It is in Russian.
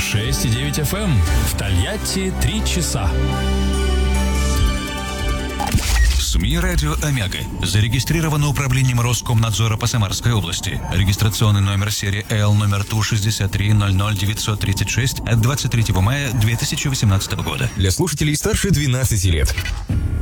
96,9 FM. В Тольятти 3 часа. СМИ «Радио Омега». Зарегистрировано управлением Роскомнадзора по Самарской области. Регистрационный номер серии Л номер ТУ-6300936 от 23 мая 2018 года. Для слушателей старше 12 лет.